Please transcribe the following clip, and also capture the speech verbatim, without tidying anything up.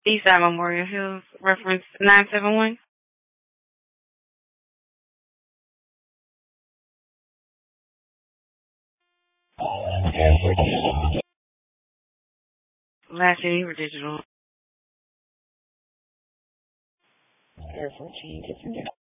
Eastside Memorial Hills, reference nine seven one. Last city or digital.